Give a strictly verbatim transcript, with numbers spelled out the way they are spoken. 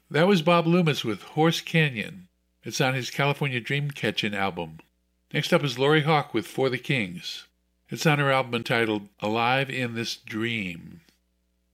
That was Bob Loomis with Horse Canyon. It's on his California Dreamcatchin' album. Next up is Lori Hawk with For the Kings. It's on her album entitled Alive in This Dream.